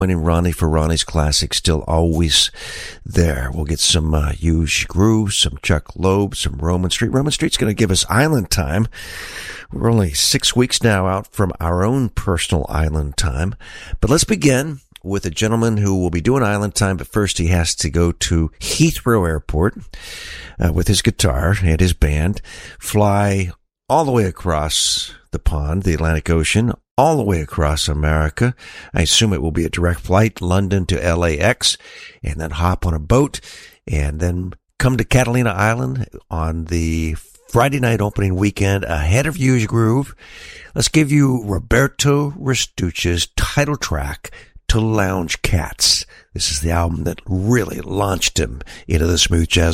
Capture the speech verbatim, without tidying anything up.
And Ronnie for Ronnie's Classic, still always there. We'll get some uh, Huge Groove, some Chuck Loeb, some Roman Street. Roman Street's going to give us Island Time. We're only six weeks now out from our own personal Island Time. But let's begin with a gentleman who will be doing Island Time, but first he has to go to Heathrow Airport uh, with his guitar and his band, fly all the way across the pond, the Atlantic Ocean, all the way across America. I assume it will be a direct flight, London to L A X, and then hop on a boat, and then come to Catalina Island on the Friday night opening weekend ahead of Huge Groove. Let's give you Roberto Restuccia's title track to Lounge Cats. This is the album that really launched him into the smooth jazz